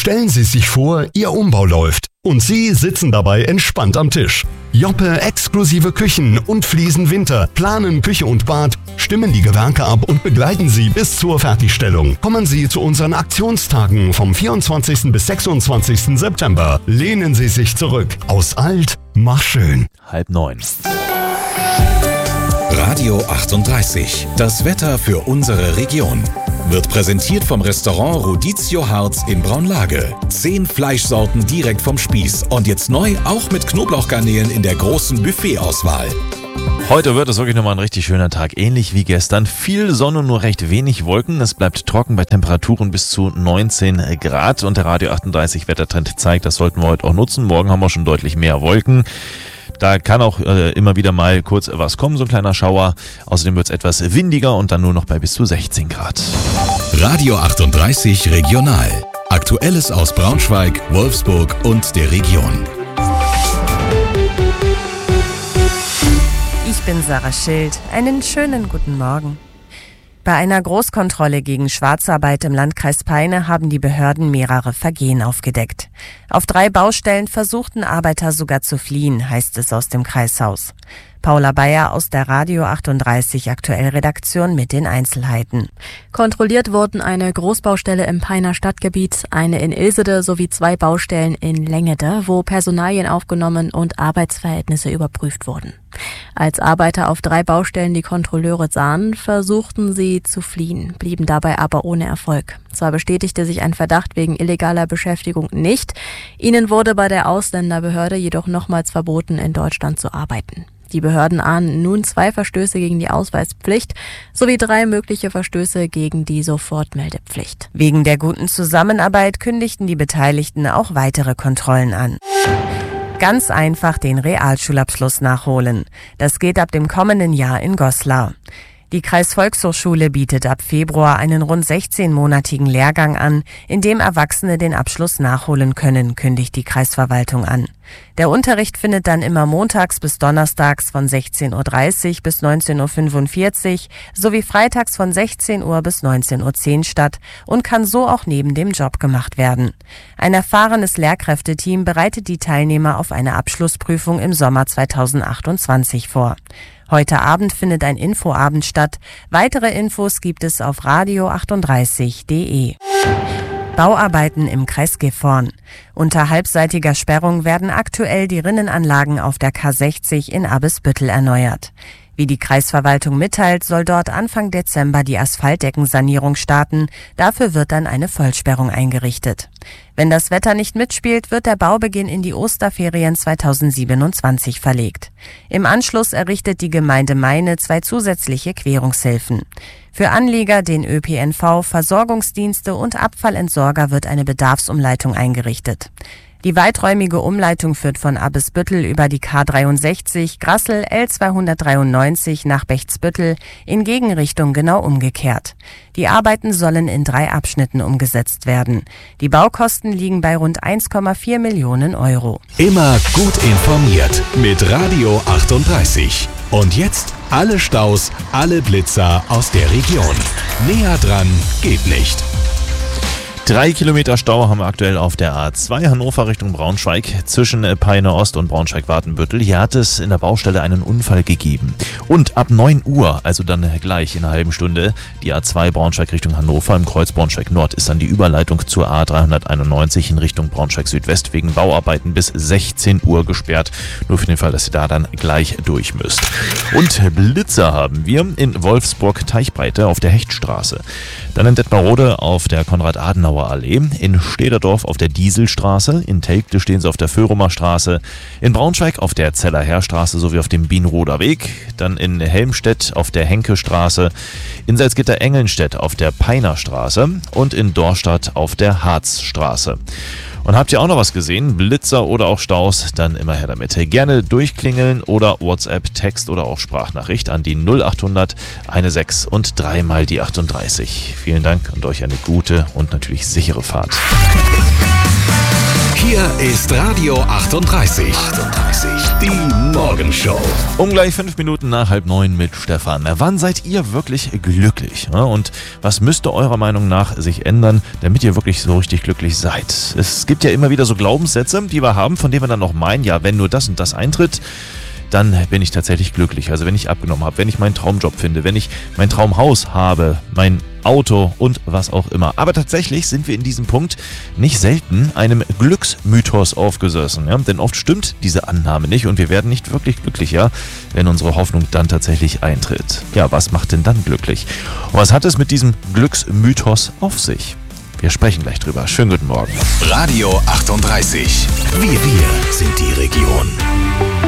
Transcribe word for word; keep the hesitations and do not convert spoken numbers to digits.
Stellen Sie sich vor, Ihr Umbau läuft und Sie sitzen dabei entspannt am Tisch. Joppe exklusive Küchen und Fliesen Winter planen Küche und Bad, stimmen die Gewerke ab und begleiten Sie bis zur Fertigstellung. Kommen Sie zu unseren Aktionstagen vom vierundzwanzigsten bis sechsundzwanzigsten September. Lehnen Sie sich zurück. Aus alt, mach schön. Halb neun. Radio achtunddreißig. Das Wetter für unsere Region. Wird präsentiert vom Restaurant Rodizio Harz in Braunlage. Zehn Fleischsorten direkt vom Spieß. Und jetzt neu auch mit Knoblauchgarnelen in der großen Buffetauswahl. Heute wird es wirklich nochmal ein richtig schöner Tag, ähnlich wie gestern. Viel Sonne, nur recht wenig Wolken. Es bleibt trocken bei Temperaturen bis zu neunzehn Grad. Und der Radio achtunddreißig Wettertrend zeigt, das sollten wir heute auch nutzen. Morgen haben wir schon deutlich mehr Wolken. Da kann auch äh, immer wieder mal kurz was kommen, so ein kleiner Schauer. Außerdem wird es etwas windiger und dann nur noch bei bis zu sechzehn Grad. Radio achtunddreißig Regional. Aktuelles aus Braunschweig, Wolfsburg und der Region. Ich bin Sarah Schild. Einen schönen guten Morgen. Bei einer Großkontrolle gegen Schwarzarbeit im Landkreis Peine haben die Behörden mehrere Vergehen aufgedeckt. Auf drei Baustellen versuchten Arbeiter sogar zu fliehen, heißt es aus dem Kreishaus. Paula Bayer aus der Radio achtunddreißig Aktuell Redaktion mit den Einzelheiten. Kontrolliert wurden eine Großbaustelle im Peiner Stadtgebiet, eine in Ilsede sowie zwei Baustellen in Längede, wo Personalien aufgenommen und Arbeitsverhältnisse überprüft wurden. Als Arbeiter auf drei Baustellen die Kontrolleure sahen, versuchten sie zu fliehen, blieben dabei aber ohne Erfolg. Zwar bestätigte sich ein Verdacht wegen illegaler Beschäftigung nicht, ihnen wurde bei der Ausländerbehörde jedoch nochmals verboten, in Deutschland zu arbeiten. Die Behörden ahnen nun zwei Verstöße gegen die Ausweispflicht sowie drei mögliche Verstöße gegen die Sofortmeldepflicht. Wegen der guten Zusammenarbeit kündigten die Beteiligten auch weitere Kontrollen an. Ganz einfach den Realschulabschluss nachholen. Das geht ab dem kommenden Jahr in Goslar. Die Kreisvolkshochschule bietet ab Februar einen rund sechzehnmonatigen Lehrgang an, in dem Erwachsene den Abschluss nachholen können, kündigt die Kreisverwaltung an. Der Unterricht findet dann immer montags bis donnerstags von sechzehn Uhr dreißig bis neunzehn Uhr fünfundvierzig sowie freitags von sechzehn Uhr bis neunzehn Uhr zehn statt und kann so auch neben dem Job gemacht werden. Ein erfahrenes Lehrkräfteteam bereitet die Teilnehmer auf eine Abschlussprüfung im Sommer zweitausendachtundzwanzig vor. Heute Abend findet ein Infoabend statt. Weitere Infos gibt es auf radio achtunddreißig punkt de. Bauarbeiten im Kreis Gifhorn. Unter halbseitiger Sperrung werden aktuell die Rinnenanlagen auf der K sechzig in Abbesbüttel erneuert. Wie die Kreisverwaltung mitteilt, soll dort Anfang Dezember die Asphaltdeckensanierung starten. Dafür wird dann eine Vollsperrung eingerichtet. Wenn das Wetter nicht mitspielt, wird der Baubeginn in die Osterferien zweitausendsiebenundzwanzig verlegt. Im Anschluss errichtet die Gemeinde Meine zwei zusätzliche Querungshilfen. Für Anlieger, den Ö P N V, Versorgungsdienste und Abfallentsorger wird eine Bedarfsumleitung eingerichtet. Die weiträumige Umleitung führt von Abbesbüttel über die K dreiundsechzig, Grassel L zweihundertdreiundneunzig nach Bechtsbüttel in Gegenrichtung genau umgekehrt. Die Arbeiten sollen in drei Abschnitten umgesetzt werden. Die Baukosten liegen bei rund eins Komma vier Millionen Euro. Immer gut informiert mit Radio achtunddreißig. Und jetzt alle Staus, alle Blitzer aus der Region. Näher dran geht nicht. Drei Kilometer Stau haben wir aktuell auf der A zwei Hannover Richtung Braunschweig zwischen Peine Ost und Braunschweig-Wartenbüttel. Hier hat es in der Baustelle einen Unfall gegeben. Und ab neun Uhr, also dann gleich in einer halben Stunde, die A zwei Braunschweig Richtung Hannover im Kreuz Braunschweig Nord ist dann die Überleitung zur A dreihunderteinundneunzig in Richtung Braunschweig Südwest wegen Bauarbeiten bis sechzehn Uhr gesperrt. Nur für den Fall, dass ihr da dann gleich durch müsst. Und Blitzer haben wir in Wolfsburg-Teichbreite auf der Hechtstraße. Dann in Detmarode auf der Konrad-Adenauer-Allee, in Stederdorf auf der Dieselstraße, in Telgte stehen sie auf der Föhrumer Straße, in Braunschweig auf der Zeller-Heerstraße sowie auf dem Bienroder Weg, dann in Helmstedt auf der Henke-Straße, in Salzgitter-Engelnstedt auf der Peiner Straße und in Dorstadt auf der Harzstraße. Und habt ihr auch noch was gesehen? Blitzer oder auch Staus? Dann immer her damit. Gerne durchklingeln oder WhatsApp, Text oder auch Sprachnachricht an die null achthundert sechzehn und dreimal die achtunddreißig. Vielen Dank und euch eine gute und natürlich sichere Fahrt. Hier ist Radio achtunddreißig. achtunddreißig. Die Morgenshow. Um gleich fünf Minuten nach halb neun mit Stefan. Wann seid ihr wirklich glücklich? Und was müsste eurer Meinung nach sich ändern, damit ihr wirklich so richtig glücklich seid? Es gibt ja immer wieder so Glaubenssätze, die wir haben, von denen wir dann noch meinen, ja, wenn nur das und das eintritt, dann bin ich tatsächlich glücklich. Also wenn ich abgenommen habe, wenn ich meinen Traumjob finde, wenn ich mein Traumhaus habe, mein Auto und was auch immer. Aber tatsächlich sind wir in diesem Punkt nicht selten einem Glücksmythos aufgesessen. Ja? Denn oft stimmt diese Annahme nicht und wir werden nicht wirklich glücklicher, wenn unsere Hoffnung dann tatsächlich eintritt. Ja, was macht denn dann glücklich? Und was hat es mit diesem Glücksmythos auf sich? Wir sprechen gleich drüber. Schönen guten Morgen. Radio achtunddreißig. Wir, wir sind die Region.